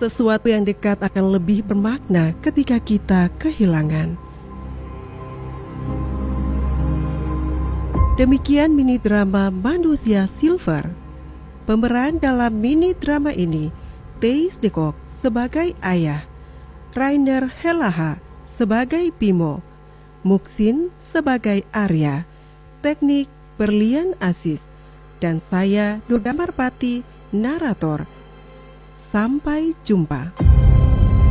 Sesuatu yang dekat akan lebih bermakna ketika kita kehilangan. Demikian mini drama Manusia Silver. Pemeran dalam mini drama ini Thijs de Kock sebagai ayah, Rainer Helaha sebagai Bimo, Muksin sebagai Arya, teknik Berlian Aziz, dan saya Nur Damarpati, narator. Sampai jumpa.